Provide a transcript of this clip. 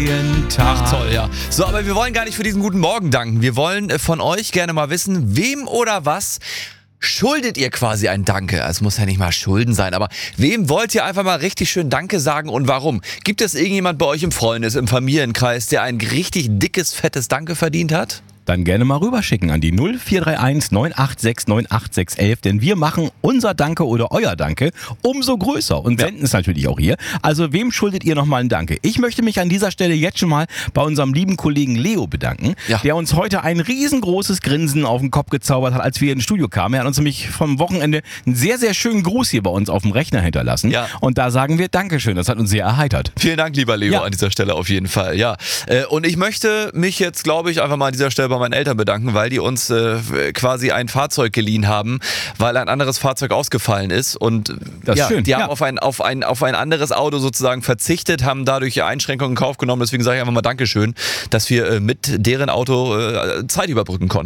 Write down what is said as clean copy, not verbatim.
Ach toll, ja. So, aber wir wollen gar nicht für diesen guten Morgen danken. Wir wollen von euch gerne mal wissen, wem oder was schuldet ihr quasi ein Danke? Es muss ja nicht mal Schulden sein, aber wem wollt ihr einfach mal richtig schön Danke sagen und warum? Gibt es irgendjemand bei euch im Freundes-, im Familienkreis, der ein richtig dickes, fettes Danke verdient hat? Dann gerne mal rüberschicken an die 0431 986 98611, denn wir machen unser Danke oder euer Danke umso größer und senden es natürlich auch hier. Also wem schuldet ihr nochmal ein Danke? Ich möchte mich an dieser Stelle jetzt schon mal bei unserem lieben Kollegen Leo bedanken, der uns heute ein riesengroßes Grinsen auf den Kopf gezaubert hat, als wir ins Studio kamen. Er hat uns nämlich vom Wochenende einen sehr, sehr schönen Gruß hier bei uns auf dem Rechner hinterlassen. Ja. Und da sagen wir Dankeschön, das hat uns sehr erheitert. Vielen Dank, lieber Leo, an dieser Stelle auf jeden Fall. Ja. Und ich möchte mich jetzt, glaube ich, einfach mal an dieser Stelle bei meinen Eltern bedanken, weil die uns quasi ein Fahrzeug geliehen haben, weil ein anderes Fahrzeug ausgefallen ist und die haben auf ein anderes Auto sozusagen verzichtet, haben dadurch Einschränkungen in Kauf genommen. Deswegen sage ich einfach mal Dankeschön, dass wir mit deren Auto Zeit überbrücken konnten.